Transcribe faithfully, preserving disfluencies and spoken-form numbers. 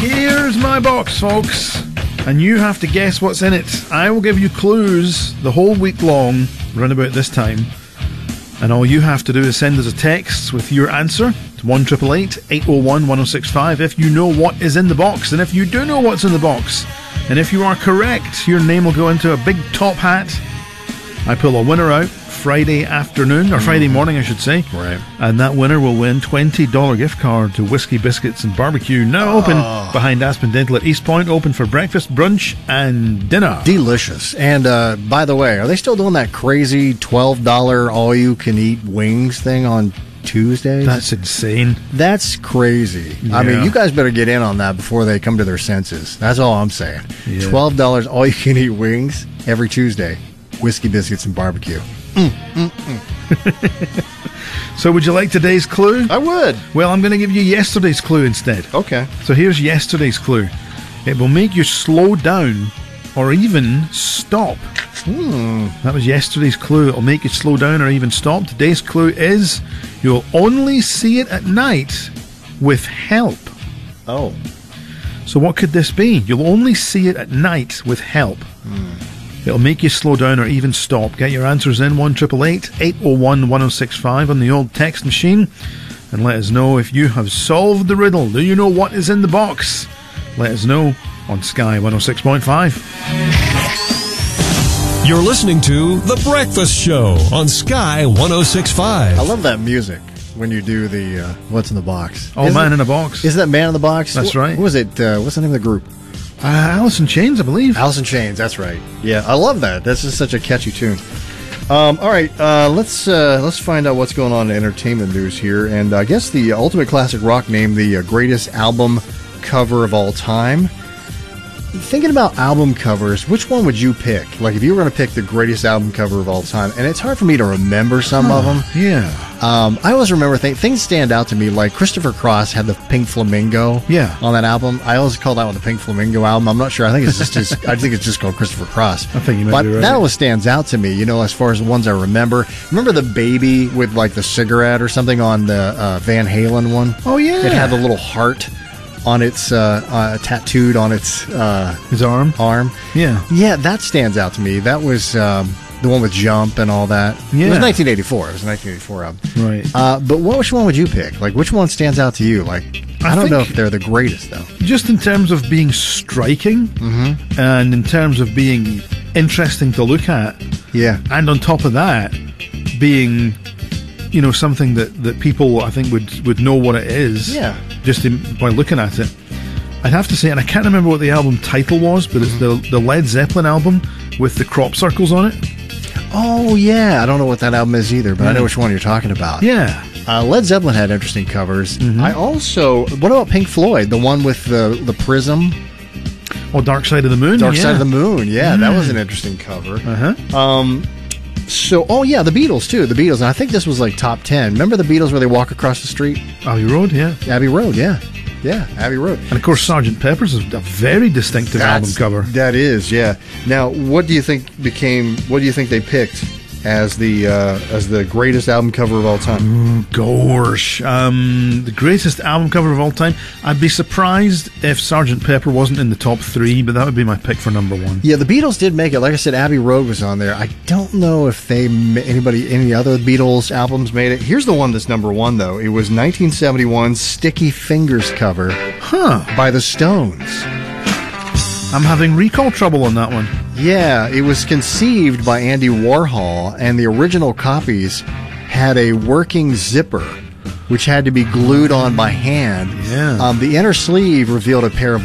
Here's my box, folks, and you have to guess what's in it. I will give you clues the whole week long, round about this time, and all you have to do is send us a text with your answer to one eight eight eight, eight oh one, one oh six five if you know what is in the box. And if you do know what's in the box, and if you are correct, your name will go into a big top hat. I pull a winner out Friday afternoon, or Friday morning I should say, right? And that winner will win twenty dollars gift card to Whiskey Biscuits and Barbecue, now open oh. behind Aspen Dental at East Point, open for breakfast, brunch and dinner. Delicious. And uh, by the way, are they still doing that crazy twelve dollars all-you-can-eat wings thing on Tuesdays? That's insane. That's crazy. Yeah. I mean, you guys better get in on that before they come to their senses. That's all I'm saying. Yeah. twelve dollars all-you-can-eat wings every Tuesday. Whiskey Biscuits and Barbecue. Mm, mm, mm. So would you like today's clue? I would. Well, I'm going to give you yesterday's clue instead. Okay. So here's yesterday's clue. It will make you slow down or even stop. Hmm. That was yesterday's clue. It will make you slow down or even stop. Today's clue is you'll only see it at night with help. Oh. So what could this be? You'll only see it at night with help. Hmm. It'll make you slow down or even stop. Get your answers in one eight eight, eight oh one, one oh six five on the old text machine, and let us know if you have solved the riddle. Do you know what is in the box? Let us know on Sky one oh six point five. You're listening to The Breakfast Show on Sky one oh six point five. I love that music when you do the uh, What's in the Box. Oh, Isn't Man it, in a Box. Isn't that Man in the Box? That's Wh- right. Who was it? Uh, what's the name of the group? Uh, Alice in Chains, I believe. Alice in Chains, that's right. Yeah, I love that. That's just such a catchy tune. Um, all right, uh, let's uh, let's find out what's going on in entertainment news here. And I guess the Ultimate Classic Rock named the uh, greatest album cover of all time. Thinking about album covers, which one would you pick? Like, if you were going to pick the greatest album cover of all time, and it's hard for me to remember some huh, of them. Yeah. Um, I always remember th- things stand out to me. Like Christopher Cross had the Pink Flamingo. Yeah. On that album, I always call that one the Pink Flamingo album. I'm not sure. I think it's just his, I think it's just called Christopher Cross. I think you might but be right. that always stands out to me. You know, as far as the ones I remember. Remember the baby with like the cigarette or something on the uh, Van Halen one? Oh yeah. It had the little heart on its uh, uh, tattooed on its uh, his arm. Arm. Yeah. Yeah, that stands out to me. That was. Um, The one with Jump and all that. Yeah. It was nineteen eighty-four. It was a nineteen eighty-four album. Right. Uh, but what, which one would you pick? Like, which one stands out to you? Like, I, I don't think, know if they're the greatest, though. Just in terms of being striking, mm-hmm. and in terms of being interesting to look at. Yeah. And on top of that, being, you know, something that, that people, I think, would, would know what it is. Yeah. Just in, by looking at it. I'd have to say, and I can't remember what the album title was, but it's the, the Led Zeppelin album with the crop circles on it. Oh, yeah. I don't know what that album is either, but mm. I know which one you're talking about. Yeah. Uh, Led Zeppelin had interesting covers. Mm-hmm. I also... What about Pink Floyd? The one with the, the prism? Oh, Dark Side of the Moon? Dark yeah. Side of the Moon. Yeah, mm. that was an interesting cover. Uh-huh. Um... So, oh yeah, the Beatles too. The Beatles, and I think this was like top ten. Remember the Beatles where they walk across the street? Abbey Road, yeah. Abbey Road, yeah. Yeah, Abbey Road. And of course, Sergeant Pepper's is a very distinctive That's, album cover. That is, yeah. Now, what do you think became? What do you think they picked as the uh, as the greatest album cover of all time? Mm, gosh, um, the greatest album cover of all time. I'd be surprised if Sergeant Pepper wasn't in the top three, but that would be my pick for number one. Yeah, the Beatles did make it. Like I said, Abbey Road was on there. I don't know if they anybody any other Beatles albums made it. Here's the one that's number one though. It was nineteen seventy-one Sticky Fingers cover, huh, by the Stones. I'm having recall trouble on that one. Yeah, it was conceived by Andy Warhol, and the original copies had a working zipper, which had to be glued on by hand. Yeah. Um, the inner sleeve revealed a pair of